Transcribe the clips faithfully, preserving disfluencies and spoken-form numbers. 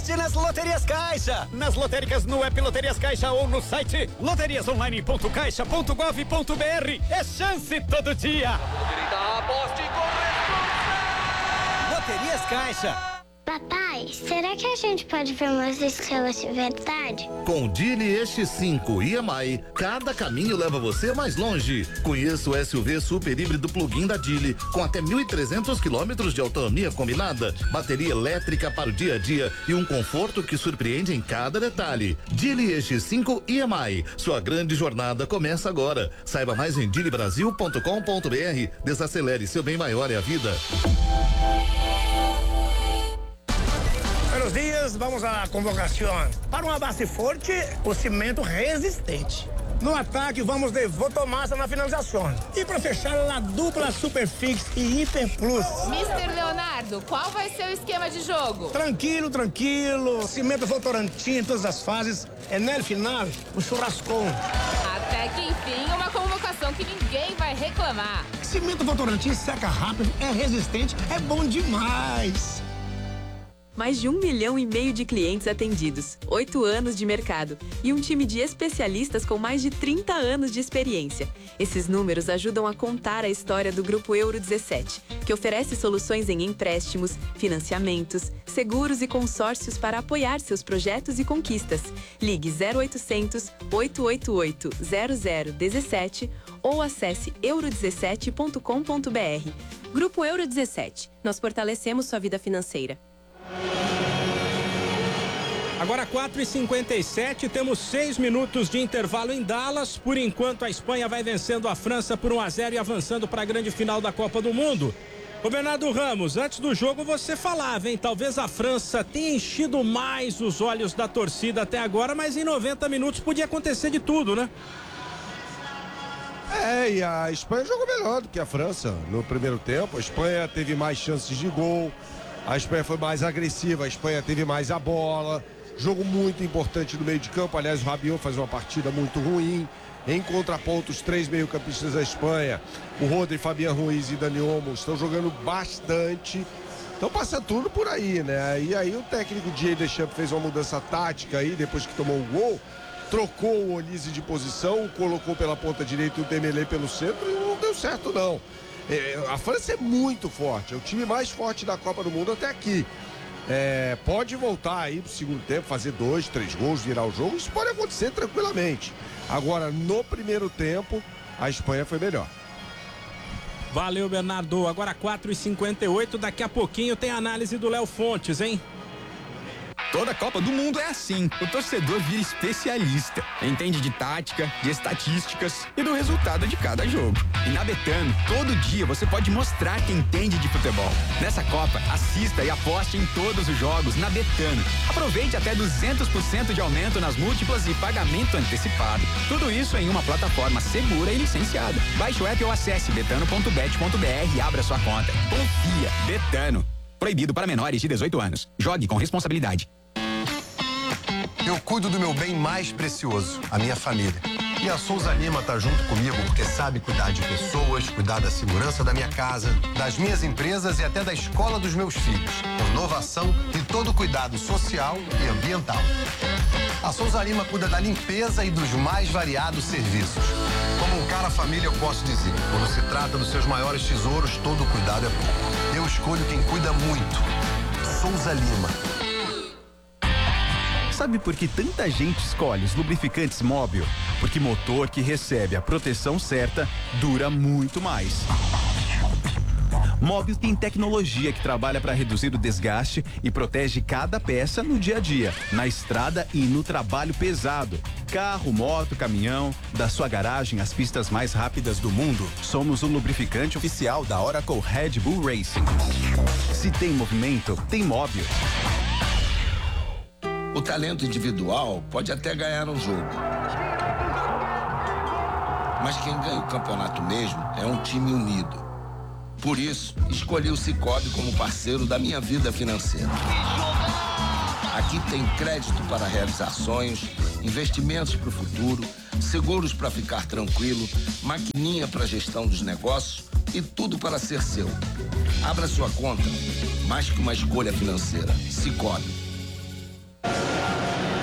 Aposte nas Loterias Caixa. Nas lotéricas no app Loterias Caixa ou no site loterias online ponto caixa ponto gov ponto br. É chance todo dia. Aposte com Loterias Caixa. Papai, será que a gente pode ver umas estrelas de verdade? Com Geely X cinco e M I, cada caminho leva você mais longe. Conheça o S U V super híbrido plug-in da Geely, com até mil e trezentos quilômetros de autonomia combinada, bateria elétrica para o dia a dia e um conforto que surpreende em cada detalhe. Geely X cinco e M I, sua grande jornada começa agora. Saiba mais em geely brasil ponto com ponto br. Desacelere, seu bem maior é a vida. Buenos dias, vamos à convocação. Para uma base forte, o cimento resistente. No ataque, vamos de Votomassa na finalização. E para fechar, a dupla Superfix e Hiper Plus. mister Leonardo, qual vai ser o esquema de jogo? Tranquilo, tranquilo. Cimento Votorantim em todas as fases. É no final, o churrascão. Até que enfim, uma convocação que ninguém vai reclamar. Cimento Votorantim seca rápido, é resistente, é bom demais. Mais de um milhão e meio de clientes atendidos, oito anos de mercado e um time de especialistas com mais de trinta anos de experiência. Esses números ajudam a contar a história do Grupo Euro dezessete, que oferece soluções em empréstimos, financiamentos, seguros e consórcios para apoiar seus projetos e conquistas. Ligue zero oitocentos, oito oito oito, zero zero um sete ou acesse euro dezessete ponto com ponto br. Grupo Euro dezessete. Nós fortalecemos sua vida financeira. Agora quatro e cinquenta e sete, temos seis minutos de intervalo em Dallas. Por enquanto, a Espanha vai vencendo a França por um a zero e avançando para a grande final da Copa do Mundo. Ô Bernardo Ramos, antes do jogo você falava, hein? Talvez a França tenha enchido mais os olhos da torcida até agora, mas em noventa minutos podia acontecer de tudo, né? É, e a Espanha jogou melhor do que a França no primeiro tempo. A Espanha teve mais chances de gol, a Espanha foi mais agressiva, a Espanha teve mais a bola. Jogo muito importante no meio de campo. Aliás, o Rabiot faz uma partida muito ruim. Em contraponto, os três meio-campistas da Espanha, o Rodri, Fabián Ruiz e Dani Olmo, estão jogando bastante. Então passa tudo por aí, né? E aí o técnico Didier Deschamps fez uma mudança tática aí, depois que tomou o gol, trocou o Olise de posição, colocou pela ponta direita o Dembélé pelo centro e não deu certo, não. É, a França é muito forte, é o time mais forte da Copa do Mundo até aqui. É, pode voltar aí pro segundo tempo, fazer dois, três gols, virar o jogo, isso pode acontecer tranquilamente. Agora, no primeiro tempo, a Espanha foi melhor. Valeu, Bernardo. Agora quatro e cinquenta e oito, daqui a pouquinho tem a análise do Léo Fontes, hein? Toda Copa do Mundo é assim. O torcedor vira especialista. Entende de tática, de estatísticas e do resultado de cada jogo. E na Betano, todo dia você pode mostrar que entende de futebol. Nessa Copa, assista e aposte em todos os jogos na Betano. Aproveite até duzentos por cento de aumento nas múltiplas e pagamento antecipado. Tudo isso em uma plataforma segura e licenciada. Baixe o app ou acesse betano ponto bet ponto br e abra sua conta. Confia. Betano. Proibido para menores de dezoito anos. Jogue com responsabilidade. Eu cuido do meu bem mais precioso, a minha família. E a Souza Lima tá junto comigo porque sabe cuidar de pessoas, cuidar da segurança da minha casa, das minhas empresas e até da escola dos meus filhos. Inovação e todo cuidado social e ambiental. A Souza Lima cuida da limpeza e dos mais variados serviços. Como um cara família, eu posso dizer, quando se trata dos seus maiores tesouros, todo cuidado é bom. Eu escolho quem cuida muito. Souza Lima. Sabe por que tanta gente escolhe os lubrificantes Móbil? Porque motor que recebe a proteção certa dura muito mais. Móbil tem tecnologia que trabalha para reduzir o desgaste e protege cada peça no dia a dia, na estrada e no trabalho pesado. Carro, moto, caminhão, da sua garagem às pistas mais rápidas do mundo. Somos o lubrificante oficial da Oracle Red Bull Racing. Se tem movimento, tem Móbil. O talento individual pode até ganhar um jogo. Mas quem ganha o campeonato mesmo é um time unido. Por isso, escolhi o Sicoob como parceiro da minha vida financeira. Aqui tem crédito para realizar sonhos, investimentos para o futuro, seguros para ficar tranquilo, maquininha para gestão dos negócios e tudo para ser seu. Abra sua conta, mais que uma escolha financeira. Sicoob.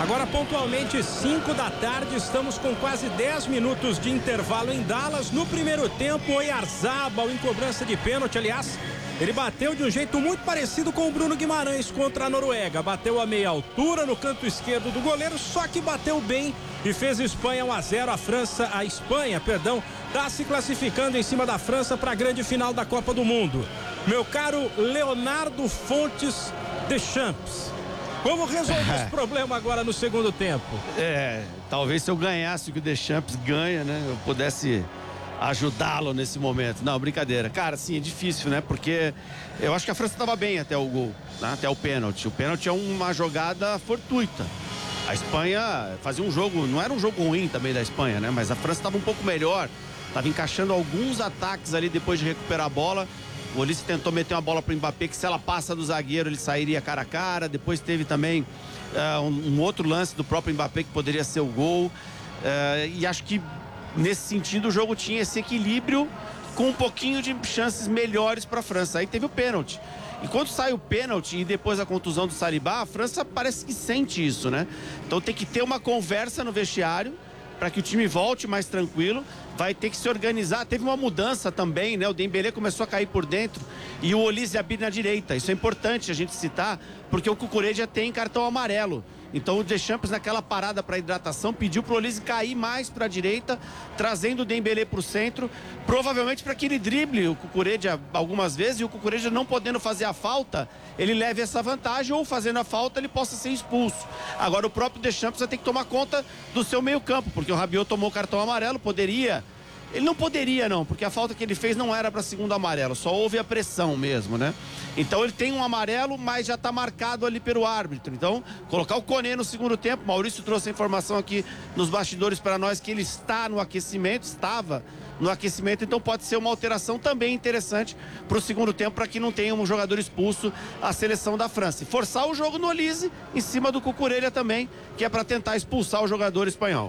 Agora, pontualmente, cinco da tarde, estamos com quase dez minutos de intervalo em Dallas. No primeiro tempo, o Oyarzabal em cobrança de pênalti, aliás, ele bateu de um jeito muito parecido com o Bruno Guimarães contra a Noruega. Bateu a meia altura no canto esquerdo do goleiro, só que bateu bem e fez Espanha um a zero. A França, a Espanha, perdão, está se classificando em cima da França para a grande final da Copa do Mundo. Meu caro Leonardo Fontes Deschamps, como resolver esse problema agora no segundo tempo? É, talvez se eu ganhasse o que o Deschamps ganha, né, eu pudesse ajudá-lo nesse momento. Não, brincadeira. Cara, sim, é difícil, né? Porque eu acho que a França estava bem até o gol, né? Até o pênalti. O pênalti é uma jogada fortuita. A Espanha fazia um jogo, não era um jogo ruim também da Espanha, né? Mas a França estava um pouco melhor, estava encaixando alguns ataques ali depois de recuperar a bola. O Olise tentou meter uma bola para o Mbappé, que se ela passa do zagueiro, ele sairia cara a cara. Depois teve também uh, um, um outro lance do próprio Mbappé que poderia ser o gol. Uh, e acho que nesse sentido o jogo tinha esse equilíbrio com um pouquinho de chances melhores para a França. Aí teve o pênalti. E quando sai o pênalti e depois a contusão do Saliba, a França parece que sente isso, né? Então tem que ter uma conversa no vestiário para que o time volte mais tranquilo. Vai ter que se organizar. Teve uma mudança também, né? O Dembélé começou a cair por dentro e o Olise Abir na direita. Isso é importante a gente citar, porque o Cucurella tem cartão amarelo. Então o Deschamps, naquela parada para hidratação, pediu para o Olise cair mais para a direita, trazendo o Dembélé para o centro, provavelmente para que ele drible o Cucurella algumas vezes, e o Cucurella não podendo fazer a falta, ele leve essa vantagem, ou fazendo a falta ele possa ser expulso. Agora o próprio Deschamps vai ter que tomar conta do seu meio campo, porque o Rabiot tomou o cartão amarelo, poderia... Ele não poderia não, porque a falta que ele fez não era para segundo amarelo, só houve a pressão mesmo, né? Então ele tem um amarelo, mas já está marcado ali pelo árbitro. Então, colocar o Koné no segundo tempo, Maurício trouxe a informação aqui nos bastidores para nós que ele está no aquecimento, estava no aquecimento, então pode ser uma alteração também interessante para o segundo tempo, para que não tenha um jogador expulso à seleção da França. E forçar o jogo no Olise, em cima do Cucurella também, que é para tentar expulsar o jogador espanhol.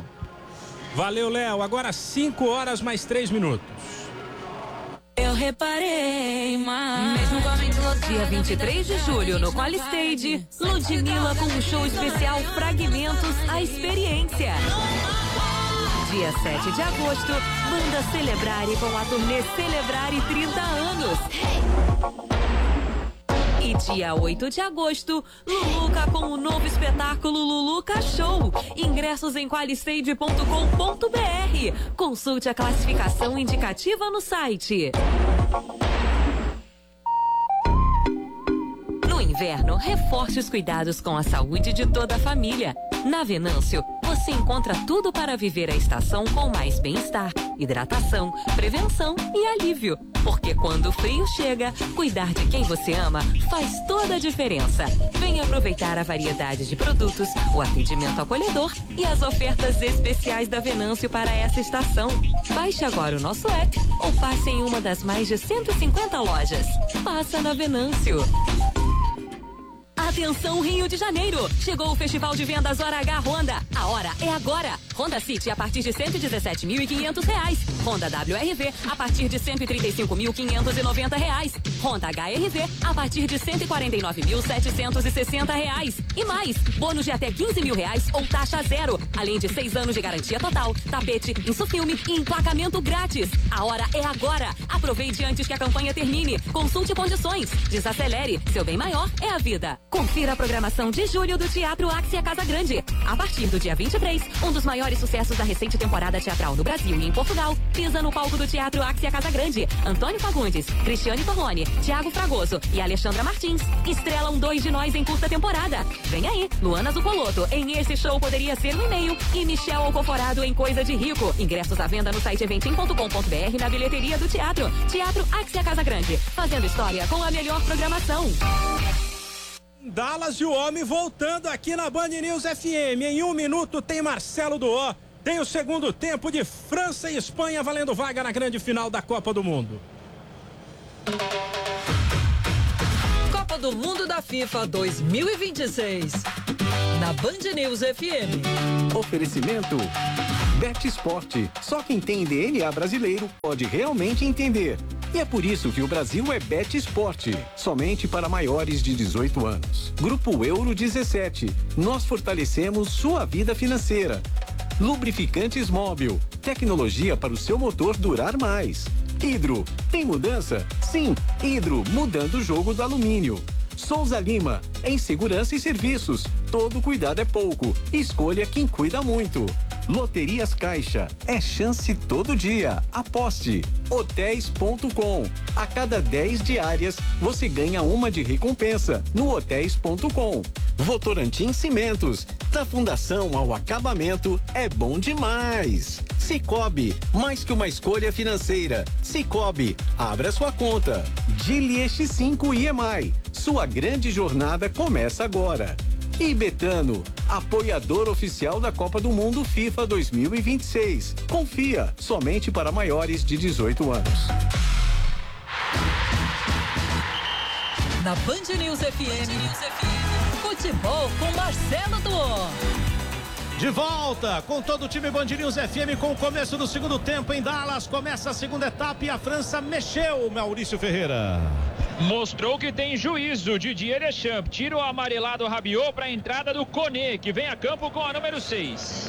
Valeu, Léo. Agora cinco horas mais três minutos. Eu reparei, mas... Mesmo com a dia vinte e três de julho, no Qualistage, Ludmilla com um show especial Fragmentos, a Experiência. Dia sete de agosto, banda Celebrare com a turnê Celebrare trinta anos. E dia oito de agosto, Luluca com o novo espetáculo Luluca Show. Ingressos em qualistage ponto com ponto br. Consulte a classificação indicativa no site. No inverno, reforce os cuidados com a saúde de toda a família. Na Venâncio, você encontra tudo para viver a estação com mais bem-estar, hidratação, prevenção e alívio. Porque quando o frio chega, cuidar de quem você ama faz toda a diferença. Venha aproveitar a variedade de produtos, o atendimento acolhedor e as ofertas especiais da Venâncio para essa estação. Baixe agora o nosso app ou passe em uma das mais de cento e cinquenta lojas. Passa na Venâncio. Atenção, Rio de Janeiro! Chegou o Festival de Vendas Hora H Honda. A hora é agora. Honda City a partir de cento e dezessete mil e quinhentos reais. Honda W R V a partir de cento e trinta e cinco mil quinhentos e noventa reais. Honda H R V a partir de cento e quarenta e nove mil setecentos e sessenta reais. E mais, bônus de até quinze mil reais ou taxa zero. Além de seis anos de garantia total, tapete, insufilme e emplacamento grátis. A hora é agora. Aproveite antes que a campanha termine. Consulte condições. Desacelere. Seu bem maior é a vida. Confira a programação de julho do Teatro Axia Casa Grande. A partir do dia vinte e três, um dos maiores sucessos da recente temporada teatral no Brasil e em Portugal pisa no palco do Teatro Axia Casa Grande. Antônio Fagundes, Cristiane Torlone, Thiago Fragoso e Alexandra Martins estrelam Dois de Nós em curta temporada. Vem aí, Luana Zucoloto em Esse Show Poderia Ser um E-mail e Michel Alcoforado em Coisa de Rico. Ingressos à venda no site eventim ponto com ponto br na bilheteria do teatro. Teatro Axia Casa Grande, fazendo história com a melhor programação. Dallas e o homem voltando aqui na Band News F M. Em um minuto tem Marcelo Duó. Tem o segundo tempo de França e Espanha valendo vaga na grande final da Copa do Mundo. Copa do Mundo da FIFA dois mil e vinte e seis. Na Band News F M. Oferecimento Bet Esporte. Só quem tem D N A brasileiro pode realmente entender. E é por isso que o Brasil é Bet Esporte, somente para maiores de dezoito anos. Grupo Euro dezessete, nós fortalecemos sua vida financeira. Lubrificantes Móbil, tecnologia para o seu motor durar mais. Hidro, tem mudança? Sim, Hidro, mudando o jogo do alumínio. Souza Lima, em segurança e serviços, todo cuidado é pouco, escolha quem cuida muito. Loterias Caixa, é chance todo dia, aposte. Hotéis ponto com, a cada dez diárias você ganha uma de recompensa no hotéis ponto com. Votorantim Cimentos, da fundação ao acabamento é bom demais. Cicobi, mais que uma escolha financeira. Cicobi, abra sua conta. Gili X cinco I E M I, sua grande jornada começa agora. E Betano, apoiador oficial da Copa do Mundo FIFA dois mil e vinte e seis. Confia, somente para maiores de dezoito anos. Na Band News F M, futebol com Marcelo Duó. De volta com todo o time Band News F M com o começo do segundo tempo em Dallas. Começa a segunda etapa e a França mexeu, Maurício Ferreira. Mostrou que tem juízo. Didier Deschamps tira o amarelado Rabiot para a entrada do Koné, que vem a campo com a número seis.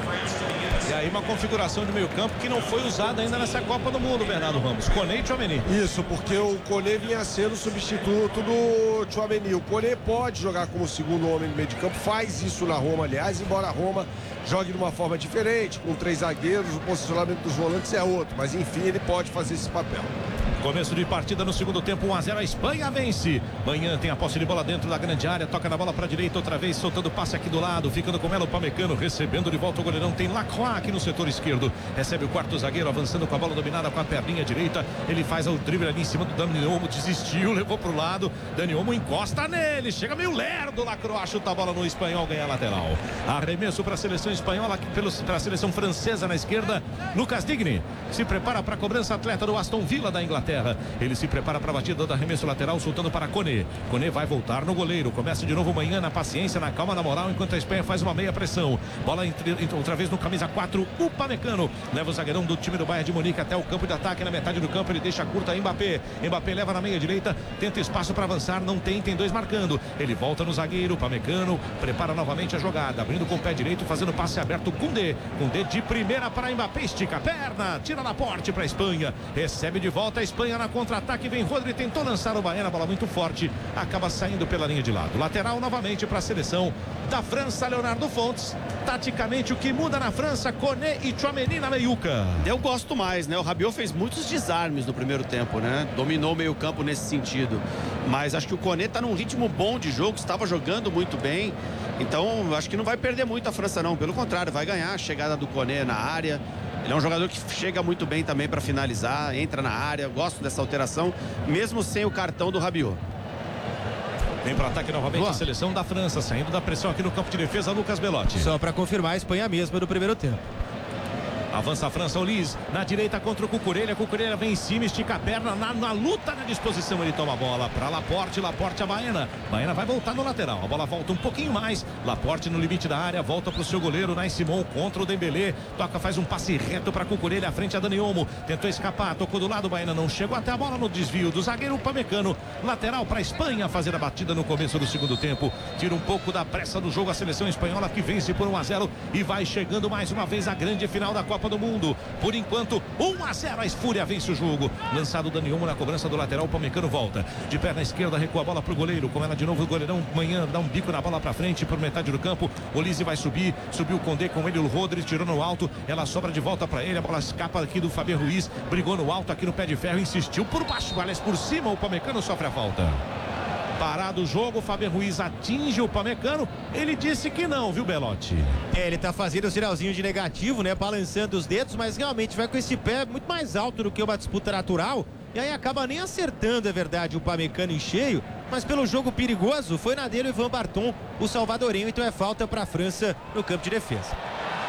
E aí uma configuração de meio campo que não foi usada ainda nessa Copa do Mundo, Bernardo Ramos. Koné e Tchouaméni. Isso, porque o Koné vinha sendo substituto do Tchouaméni. O Koné pode jogar como segundo homem no meio de campo, faz isso na Roma, aliás, embora a Roma jogue de uma forma diferente, com três zagueiros, o posicionamento dos volantes é outro, mas enfim, ele pode fazer esse papel. Começo de partida no segundo tempo, um a zero, a Espanha vence. Manhã tem a posse de bola dentro da grande área, toca na bola para a direita, outra vez soltando o passe aqui do lado, ficando com ela o Pamecano, recebendo de volta o goleirão, tem Lacroix aqui no setor esquerdo, recebe o quarto zagueiro, avançando com a bola dominada com a perninha direita, ele faz o drible ali em cima do Dani Olmo, desistiu, levou pro lado, Dani Olmo encosta nele, chega meio lerdo, Lacroix chuta a bola no espanhol, ganha a lateral. Arremesso para a seleção espanhola, para a seleção francesa na esquerda, Lucas Digne, se prepara para a cobrança, atleta do Aston Villa da Inglaterra. Ele se prepara para a batida do arremesso lateral, soltando para Koné. Koné vai voltar no goleiro. Começa de novo manhã na paciência, na calma, na moral, enquanto a Espanha faz uma meia pressão. Bola entre, outra vez no camisa quatro, o Pamecano. Leva o zagueirão do time do Bayern de Munique até o campo de ataque. Na metade do campo ele deixa curta Mbappé. Mbappé leva na meia direita, tenta espaço para avançar, não tem, tem dois marcando. Ele volta no zagueiro, Pamecano prepara novamente a jogada, abrindo com o pé direito, fazendo passe aberto, Koundé. Koundé de primeira para Mbappé, estica a perna, tira Laporte para a Espanha. Recebe de volta a Espanha na contra-ataque, vem Rodri, tentou lançar o Baena, bola muito forte, acaba saindo pela linha de lado. Lateral novamente para a seleção da França, Leonardo Fontes. Taticamente o que muda na França, Koné e Tchouaméni na meiuca. Eu gosto mais, né? O Rabiot fez muitos desarmes no primeiro tempo, né? Dominou o meio campo nesse sentido. Mas acho que o Koné tá num ritmo bom de jogo, estava jogando muito bem. Então acho que não vai perder muito a França não, pelo contrário, vai ganhar a chegada do Koné na área. Ele é um jogador que chega muito bem também para finalizar, entra na área, gosto dessa alteração, mesmo sem o cartão do Rabiot. Vem para ataque novamente Boa. A seleção da França, saindo da pressão aqui no campo de defesa, Lucas Belotti. Só para confirmar, a Espanha mesma do primeiro tempo. Avança a França, Olise, na direita contra o Cucurella, Cucurella vem em cima, estica a perna, na, na luta, na disposição, ele toma a bola para Laporte, Laporte a Baena, Baena vai voltar no lateral, a bola volta um pouquinho mais, Laporte no limite da área, volta para o seu goleiro, Nai Simon contra o Dembélé, toca, faz um passe reto para Cucurella, à frente a Dani Olmo, tentou escapar, tocou do lado, Baena não chegou até a bola no desvio do zagueiro Pamecano, lateral para a Espanha fazer a batida no começo do segundo tempo, tira um pouco da pressa do jogo a seleção espanhola que vence por um a zero e vai chegando mais uma vez a grande final da Copa do Mundo. Por enquanto, um a zero, a Esfúria vence o jogo. Lançado Dani Olmo na cobrança do lateral, o Pamecano volta. De perna esquerda, recua a bola pro goleiro. Com ela de novo, o goleirão Manhã dá um bico na bola pra frente, por metade do campo. Olise vai subir, subiu o Koundé com ele, o Rodri tirou no alto. Ela sobra de volta pra ele, a bola escapa aqui do Fabien Ruiz. Brigou no alto aqui no pé de ferro, insistiu por baixo, aliás, por cima, o Pamecano sofre a falta. Parado o jogo, Fabien Ruiz atinge o Pamecano. Ele disse que não, viu, Belotti? É, ele tá fazendo o sinalzinho de negativo, né? Balançando os dedos, mas realmente vai com esse pé muito mais alto do que uma disputa natural. E aí acaba nem acertando, é verdade, o Pamecano em cheio. Mas pelo jogo perigoso, foi na dele o Ivan Barton, o salvadorenho. Então é falta para a França no campo de defesa.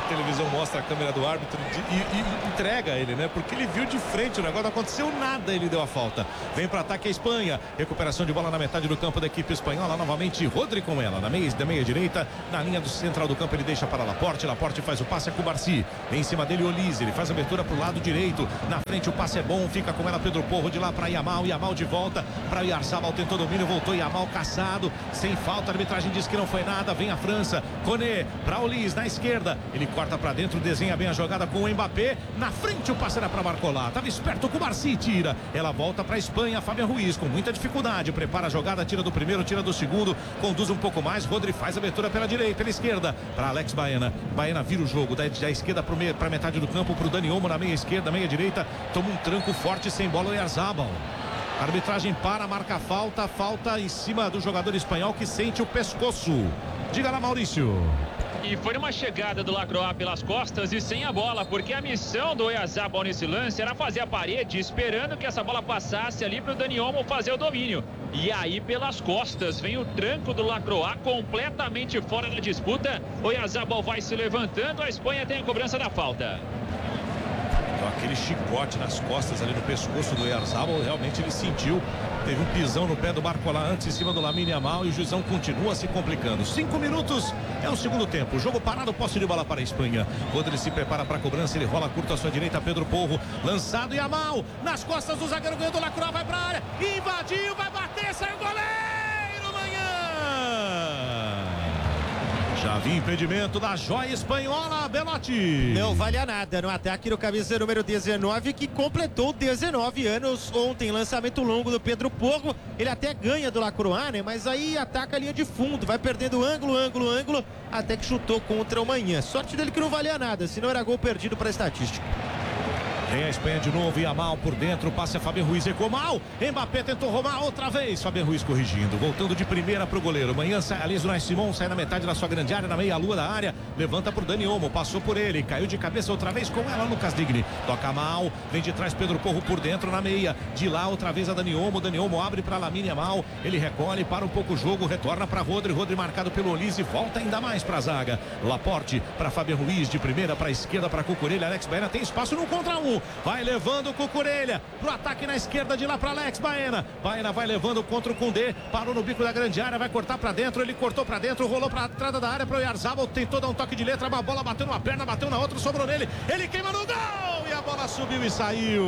televisão mostra a câmera do árbitro e, e, e entrega ele, né? Porque ele viu de frente o negócio, não aconteceu nada, ele deu a falta. Vem para ataque a Espanha. Recuperação de bola na metade do campo da equipe espanhola. Novamente, Rodri com ela, na meia, da meia direita, na linha do central do campo, ele deixa para Laporte. Laporte faz o passe a Cubarsi. Em cima dele, Olise. Ele faz a abertura para o lado direito. Na frente, o passe é bom. Fica com ela Pedro Porro, de lá para Yamal. Yamal de volta para Oyarzabal. Tentou domínio, voltou Yamal caçado. Sem falta, a arbitragem diz que não foi nada. Vem a França. Koné para Olise na esquerda. Ele corta para dentro, desenha bem a jogada com o Mbappé. Na frente, o passe era para Barcola. Tava esperto o Cubarsi, tira. Ela volta para a Espanha. Fabian Ruiz com muita dificuldade. Prepara a jogada, tira do primeiro, tira do segundo. Conduz um pouco mais. Rodri faz a abertura pela direita, pela esquerda. Para Alex Baena. Baena vira o jogo da, da esquerda para a metade do campo. Para o Dani Olmo na meia esquerda, meia direita. Toma um tranco forte, sem bola, o Oyarzabal. A arbitragem para, marca a falta. Falta em cima do jogador espanhol que sente o pescoço. Diga lá, Maurício. E foi uma chegada do Lacroix pelas costas e sem a bola, porque a missão do Oyarzabal nesse lance era fazer a parede, esperando que essa bola passasse ali para o Dani Olmo fazer o domínio. E aí pelas costas vem o tranco do Lacroix completamente fora da disputa. Oyarzabal vai se levantando, a Espanha tem a cobrança da falta. Aquele chicote nas costas ali no pescoço do Oyarzabal, realmente ele sentiu. Teve um pisão no pé do Barcola antes em cima do Lamine Yamal e o juizão continua se complicando. Cinco minutos é o segundo tempo. Jogo parado, posse de bola para a Espanha. Rodri se prepara para a cobrança, ele rola curto à sua direita, Pedro Porro. Lançado Yamal nas costas do zagueiro, ganhou do Lacroix, vai para a área, invadiu, vai bater, saiu o goleiro, Manhã. Já havia impedimento da joia espanhola, Belotti. Não vale a nada no ataque do camisa número dezenove, que completou dezenove anos ontem. Lançamento longo do Pedro Porro. Ele até ganha do Lacroix, né? Mas aí ataca a linha de fundo, vai perdendo ângulo, ângulo, ângulo, até que chutou contra o Manhã. Sorte dele que não valia nada, senão era gol perdido para a estatística. Vem a Espanha de novo, Yamal por dentro, passe a Fabian Ruiz, recuou mal, Mbappé tentou roubar outra vez, Fabian Ruiz corrigindo, voltando de primeira pro goleiro. Manhã sai ali, Unai Simon sai na metade da sua grande área, na meia-lua da área, levanta pro Dani Olmo, passou por ele, caiu de cabeça outra vez com ela, Lucas Digni, toca mal, vem de trás Pedro Porro por dentro na meia, de lá outra vez a Dani Olmo, Dani Olmo abre pra Lamine Yamal, ele recolhe, para um pouco o jogo, retorna pra Rodri, Rodri marcado pelo Olise, volta ainda mais pra zaga, Laporte pra Fabian Ruiz, de primeira pra esquerda pra Cucurella, Alex Baena tem espaço no contra um, vai levando o Cucurella pro ataque na esquerda, de lá para Alex Baena. Baena vai levando contra o Koundé, parou no bico da grande área, vai cortar para dentro, ele cortou para dentro, rolou para a entrada da área para o Oyarzabal, tentou dar um toque de letra, a bola bateu numa perna, bateu na outra, sobrou nele, ele queima no gol e a bola subiu e saiu.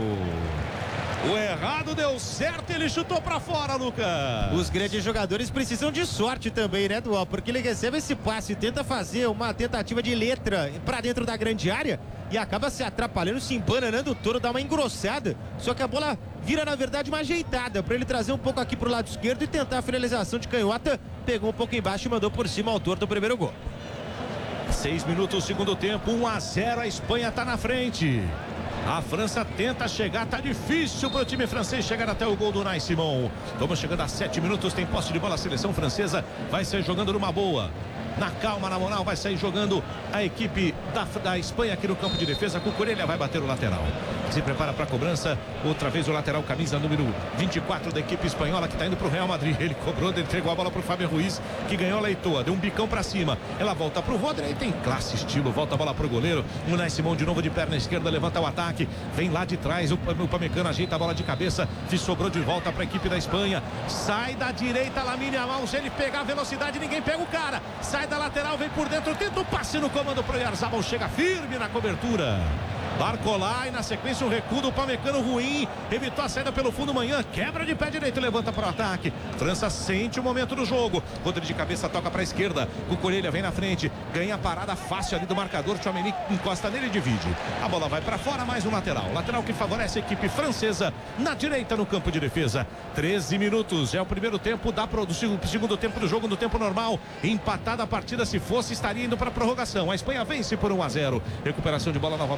O errado deu certo, ele chutou pra fora, Lucas. Os grandes jogadores precisam de sorte também, né, Dual? Porque ele recebe esse passe e tenta fazer uma tentativa de letra pra dentro da grande área e acaba se atrapalhando, se embananando todo, dá uma engrossada. Só que a bola vira, na verdade, uma ajeitada pra ele trazer um pouco aqui pro lado esquerdo e tentar a finalização de canhota. Pegou um pouco embaixo e mandou por cima o autor do primeiro gol. Seis minutos, segundo tempo, um a zero, a Espanha tá na frente. A França tenta chegar, tá difícil para o time francês chegar até o gol do Unai Simon. Estamos chegando a sete minutos, tem posse de bola, a seleção francesa vai sair jogando numa boa. Na calma, na moral, vai sair jogando a equipe da, da Espanha aqui no campo de defesa. Cucurella vai bater o lateral. Se prepara para a cobrança. Outra vez o lateral, camisa número vinte e quatro da equipe espanhola, que está indo para o Real Madrid. Ele cobrou, ele entregou a bola para o Fabian Ruiz, que ganhou a leitoa. Deu um bicão para cima. Ela volta para o Rodri. Aí tem classe, estilo. Volta a bola para o goleiro. O Unai Simon de novo de perna esquerda, levanta o ataque. Vem lá de trás. O, o Pamecano ajeita a bola de cabeça. Se sobrou de volta para a equipe da Espanha. Sai da direita, Lamine Yamal. Se ele pegar a velocidade, ninguém pega o cara. Sai da lateral, vem por dentro, tenta o passe no comando pro Oyarzabal, chega firme na cobertura. Barcola e na sequência um recuo do Pamecano ruim, evitou a saída pelo fundo. Manhã, quebra de pé direito, levanta para o ataque. França sente o momento do jogo. Rodri de cabeça toca para a esquerda. Cucurella vem na frente, ganha a parada fácil ali do marcador. Tchouaméni encosta nele e divide. A bola vai para fora, mais um lateral. Lateral que favorece a equipe francesa na direita no campo de defesa. treze minutos, é o primeiro tempo da produção, segundo tempo do jogo no tempo normal. Empatada a partida, se fosse, estaria indo para a prorrogação. A Espanha vence por um a zero. Recuperação de bola novamente da equipe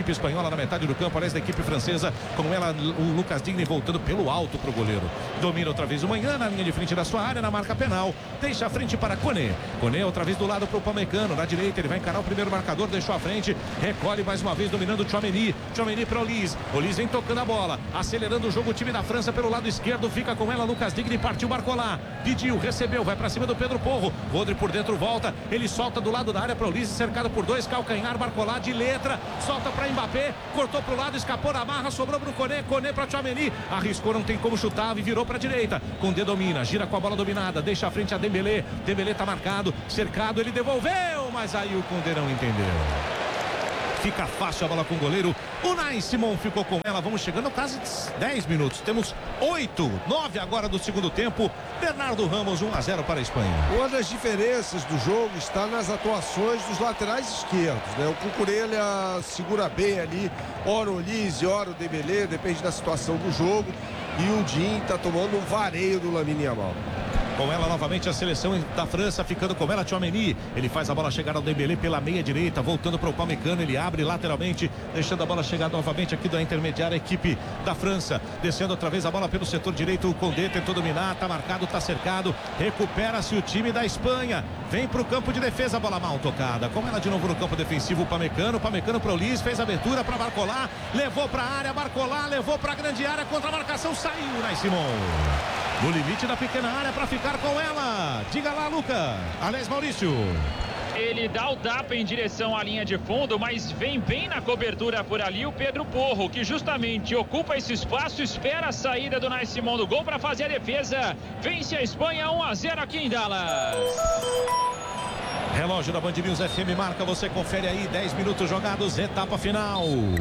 equipe espanhola na metade do campo, aliás, da equipe francesa, com ela o Lucas Digne voltando pelo alto pro goleiro. Domina outra vez o Manhã na linha de frente da sua área, na marca penal, deixa a frente para Koné. Koné outra vez do lado pro Upamecano, na direita ele vai encarar o primeiro marcador, deixou a frente, recolhe mais uma vez dominando o Tchouaméni. Tchouaméni para o Olise, Olise vem tocando a bola, acelerando o jogo, o time da França pelo lado esquerdo, fica com ela Lucas Digne, partiu Barcola, pediu, recebeu, vai para cima do Pedro Porro, Rodri por dentro volta, ele solta do lado da área para o Olise, cercado por dois, calcanhar, Barcola de letra, solta para Mbappé, cortou pro lado, escapou na marra, sobrou pro Koné, Koné para Tchouaméni, arriscou, não tem como chutar, e virou para a direita, Condé domina, gira com a bola dominada, deixa a frente a Dembélé, Dembélé tá marcado, cercado, ele devolveu, mas aí o Condé não entendeu. Fica fácil a bola com o goleiro. O Unai Simon ficou com ela. Vamos chegando quase dez minutos. Temos oito, nove agora do segundo tempo. Bernardo Ramos, um a zero para a Espanha. Uma das diferenças do jogo está nas atuações dos laterais esquerdos, né? O Cucurella segura bem ali, ora o Olise, ora o Dembélé, depende da situação do jogo. E o Din está tomando um vareio do Lamine Yamal. Com ela novamente a seleção da França, ficando com ela Tchouaméni. Ele faz a bola chegar ao Dembélé pela meia direita, voltando para o Upamecano, ele abre lateralmente, deixando a bola chegar novamente aqui da intermediária equipe da França. Descendo outra vez a bola pelo setor direito, o Condé tentou dominar, tá marcado, tá cercado, recupera-se o time da Espanha. Vem para o campo de defesa, a bola mal tocada. Com ela de novo no campo defensivo, o Upamecano, Upamecano para o Olise, fez a abertura para Barcola, levou para a área, Barcola levou para a grande área, contra a marcação, saiu Unai Simon. No limite da pequena área para ficar com ela. Diga lá, Luca. Aliás, Maurício. Ele dá o tapa em direção à linha de fundo, mas vem bem na cobertura por ali o Pedro Porro, que justamente ocupa esse espaço, espera a saída do Unai Simon do gol para fazer a defesa. Vence a Espanha um a zero aqui em Dallas. Relógio da Band News F M marca, você confere aí, dez minutos jogados, etapa final.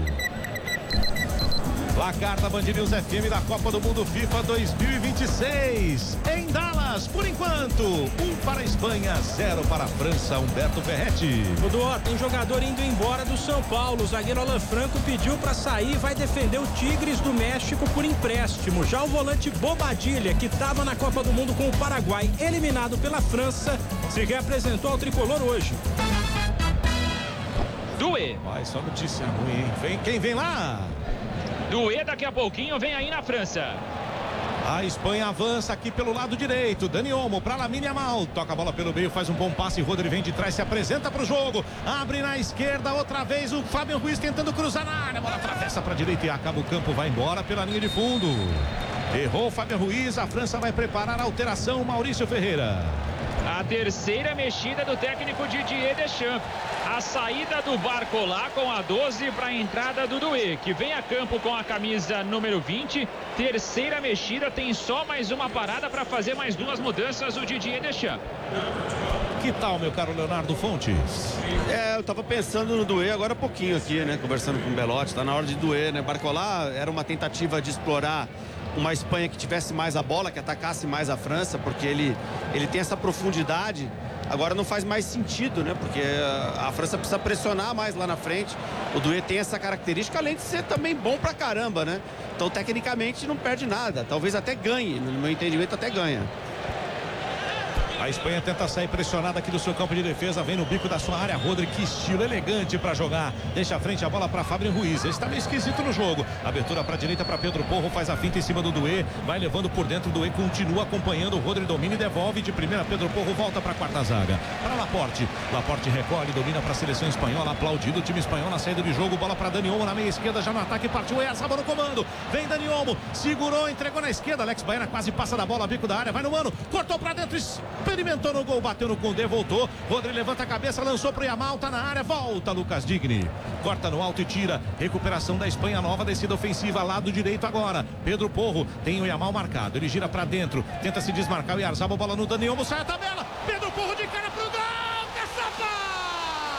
Placar da Band News F M da Copa do Mundo FIFA dois mil e vinte e seis. Em Dallas, por enquanto, um para a Espanha, zero para a França. Humberto Ferretti. Dudu, tem jogador indo embora do São Paulo. O zagueiro Alan Franco pediu para sair e vai defender o Tigres do México por empréstimo. Já o volante Bobadilha, que estava na Copa do Mundo com o Paraguai, eliminado pela França, se reapresentou ao tricolor hoje. Duê. Vai, só notícia ruim, hein? Vem, quem vem lá? Duê daqui a pouquinho vem aí na França. A Espanha avança aqui pelo lado direito. Dani Olmo para Lamine Yamal. Toca a bola pelo meio, faz um bom passe. Rodri vem de trás, se apresenta para o jogo. Abre na esquerda, outra vez o Fábio Ruiz tentando cruzar na área. A bola atravessa para a direita e acaba o campo, vai embora pela linha de fundo. Errou o Fábio Ruiz, a França vai preparar a alteração. Maurício Ferreira. A terceira mexida do técnico Didier Deschamps. A saída do Barcola com a doze para a entrada do Duê, que vem a campo com a camisa número vinte. Terceira mexida, tem só mais uma parada para fazer mais duas mudanças o Didier Deschamps. Que tal, meu caro Leonardo Fontes? É, eu tava pensando no Duê agora há pouquinho aqui, né? Conversando com o Belotti, tá na hora de Duê, né? Barcola era uma tentativa de explorar uma Espanha que tivesse mais a bola, que atacasse mais a França, porque ele, ele tem essa profundidade. Agora não faz mais sentido, né? Porque a França precisa pressionar mais lá na frente. O Duê tem essa característica, além de ser também bom pra caramba, né? Então, tecnicamente, não perde nada. Talvez até ganhe. No meu entendimento, até ganha. A Espanha tenta sair pressionada aqui do seu campo de defesa, vem no bico da sua área. Rodri, que estilo elegante para jogar. Deixa a frente a bola para Fábio Ruiz. Ele está meio esquisito no jogo. Abertura para a direita para Pedro Porro, faz a finta em cima do Duê, vai levando por dentro. O Duê continua acompanhando. O Rodri domina e devolve de primeira. Pedro Porro volta para a quarta zaga. Para Laporte. Laporte recolhe, domina para a seleção espanhola. Aplaudido o time espanhol na saída de jogo. Bola para Dani Olmo na meia esquerda, já no ataque. Partiu Oyarzabal no comando. Vem Dani Olmo, segurou, entregou na esquerda. Alex Baena quase passa da bola, bico da área. Vai no mano, cortou para dentro, experimentou no gol. Bateu no Condé, voltou. Rodri levanta a cabeça, lançou pro Yamal, tá na área, volta Lucas Digne. Corta no alto e tira. Recuperação da Espanha, nova descida ofensiva, lado direito agora. Pedro Porro tem o Yamal marcado. Ele gira pra dentro, tenta se desmarcar o Oyarzabal, bola no Dani Olmo, sai a tabela. Pedro Porro de cara pro